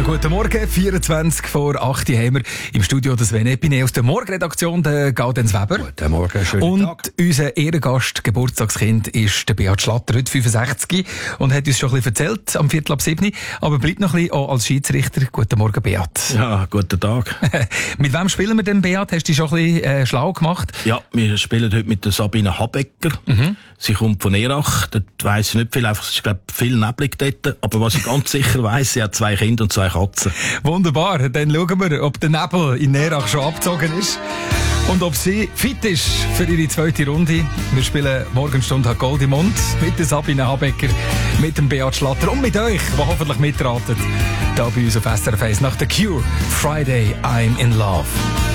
Guten Morgen, 24 vor 8 Uhr haben wir im Studio das Sven Epine aus der Morgenredaktion, der Gaudenz Weber. Guten Morgen, schönen Tag. Und unser Ehrengast, Geburtstagskind, ist der Beat Schlatter, heute 65 und hat uns schon ein bisschen erzählt, am 6:45, aber bleibt noch ein bisschen auch als Schiedsrichter. Guten Morgen, Beat. Ja, guten Tag. Mit wem spielen wir denn, Beat? Hast du dich schon ein bisschen schlau gemacht? Ja, wir spielen heute mit der Sabine Habecker. Sie kommt von Erach. Dort weiss ich nicht viel, einfach, es ist, glaube ich, viel neblig dort. Aber was ich ganz sicher weiss, sie hat 2 Kinder und 2 Katzen. Wunderbar, dann schauen wir, ob der Nebel in Nerach schon abgezogen ist und ob sie fit ist für ihre zweite Runde. Wir spielen Morgenstunde Gold im Mund mit der Sabine Habecker, mit dem Beat Schlatter und mit euch, die hoffentlich mitraten, da bei uns auf SRF 1 nach The Cure, Friday I'm in Love.